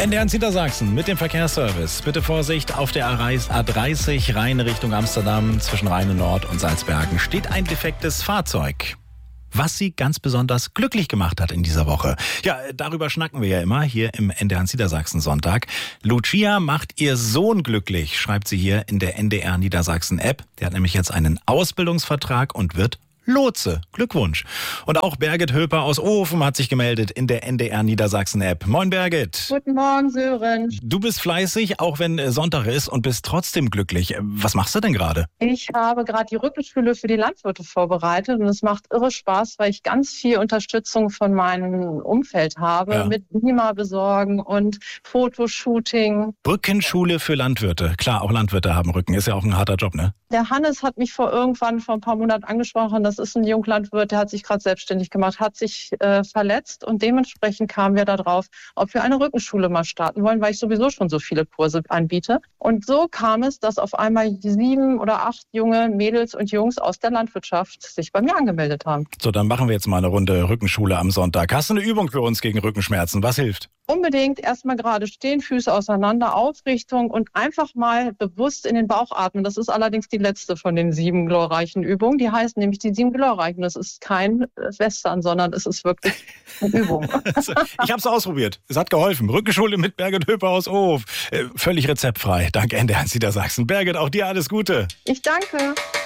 NDR Niedersachsen mit dem Verkehrsservice. Bitte Vorsicht auf der A30 Rhein Richtung Amsterdam. Zwischen Rheine-Nord und Salzbergen steht ein defektes Fahrzeug, was sie ganz besonders glücklich gemacht hat in dieser Woche. Ja, darüber schnacken wir ja immer hier im NDR Niedersachsen Sonntag. Lucia macht ihr Sohn glücklich, schreibt sie hier in der NDR Niedersachsen App. Der hat nämlich jetzt einen Ausbildungsvertrag und wird Lotse. Glückwunsch. Und auch Birgit Höper aus Ofen hat sich gemeldet in der NDR Niedersachsen App. Moin Birgit. Guten Morgen, Sören. Du bist fleißig, auch wenn Sonntag ist, und bist trotzdem glücklich. Was machst du denn gerade? Ich habe gerade die Rückenschule für die Landwirte vorbereitet und es macht irre Spaß, weil ich ganz viel Unterstützung von meinem Umfeld habe, mit Beamer besorgen und Fotoshooting. Rückenschule für Landwirte. Klar, auch Landwirte haben Rücken. Ist ja auch ein harter Job, ne? Der Hannes hat mich vor ein paar Monaten angesprochen. Das ist ein Junglandwirt, der hat sich gerade selbstständig gemacht, hat sich verletzt und dementsprechend kamen wir da drauf, ob wir eine Rückenschule mal starten wollen, weil ich sowieso schon so viele Kurse anbiete. Und so kam es, dass auf einmal 7 oder 8 junge Mädels und Jungs aus der Landwirtschaft sich bei mir angemeldet haben. So, dann machen wir jetzt mal eine Runde Rückenschule am Sonntag. Hast du eine Übung für uns gegen Rückenschmerzen? Was hilft? Unbedingt erstmal gerade stehen, Füße auseinander, Aufrichtung und einfach mal bewusst in den Bauch atmen. Das ist allerdings die letzte von den 7 glorreichen Übungen. Die heißt nämlich die 7 glorreichen. Das ist kein Western, sondern es ist wirklich eine Übung. Ich habe es ausprobiert. Es hat geholfen. Rückenschule mit Birgit Höper aus Of. Völlig rezeptfrei. Dank NDR Niedersachsen. Birgit, auch dir alles Gute. Ich danke.